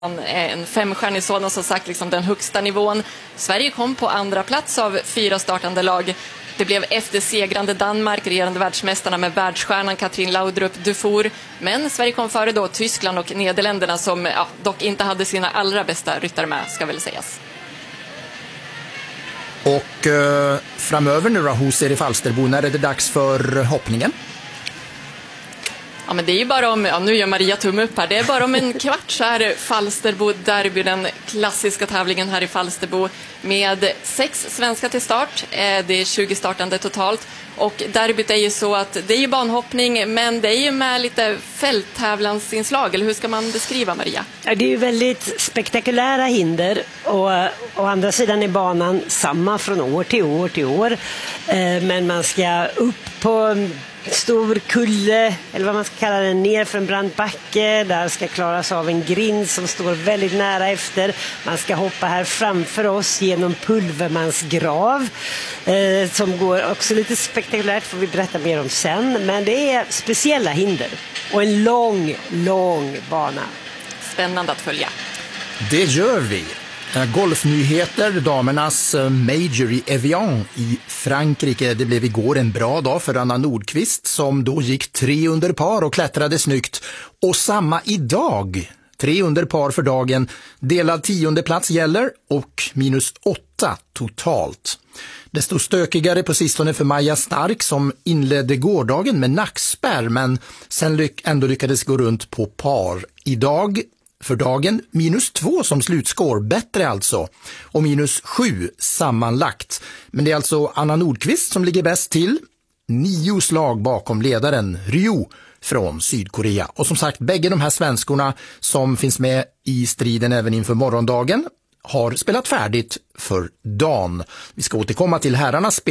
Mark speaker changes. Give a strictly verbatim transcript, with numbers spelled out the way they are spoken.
Speaker 1: En femstjärnig sådan, som sagt, liksom den högsta nivån. Sverige kom på andra plats av fyra startande lag. Det blev eftersegrande Danmark, regerande världsmästarna med världsstjärnan Katrin Laudrup Dufour. Men Sverige kom före då Tyskland och Nederländerna, som ja, dock inte hade sina allra bästa ryttare med, ska väl sägas.
Speaker 2: Och eh, framöver nu då, hos er i Falsterbo, när är det dags för hoppningen?
Speaker 1: Ja, men det är ju bara om, ja, nu gör Maria tumme upp här, det är bara om en kvart så är Falsterbo Derby, den klassiska tävlingen här i Falsterbo, med sex svenska till start. Det är tjugo startande totalt, och derbyt är ju så att det är ju banhoppning, men det är ju med lite fälttävlansinslag, eller hur ska man beskriva, Maria?
Speaker 3: Ja, det är ju väldigt spektakulära hinder, och å andra sidan är banan samma från år till år till år, men man ska upp på stor kulle, eller vad man ska kalla det, ner för en brant backe. Där ska klaras av en grind som står väldigt nära efter. Man ska hoppa här framför oss genom Pulvermans grav, eh, som går också lite spektakulärt, får vi berätta mer om sen. Men det är speciella hinder och en lång, lång bana.
Speaker 1: Spännande att följa.
Speaker 2: Det gör vi. Golfnyheter, damernas Major i Evian i Frankrike. Det blev igår en bra dag för Anna Nordqvist, som då gick tre under par och klättrade snyggt. Och samma idag, tre under par för dagen, delad tionde plats gäller och minus åtta totalt. Desto stökigare på sistone för Maja Stark, som inledde gårdagen med nackspärr, men sen lyck- ändå lyckades gå runt på par. Idag för dagen minus två som slutskår, bättre alltså, och minus sju sammanlagt. Men det är alltså Anna Nordqvist som ligger bäst till, nio slag bakom ledaren Ryu från Sydkorea. Och som sagt, bägge de här svenskorna som finns med i striden även inför morgondagen har spelat färdigt för dagen. Vi ska återkomma till herrarnas spel.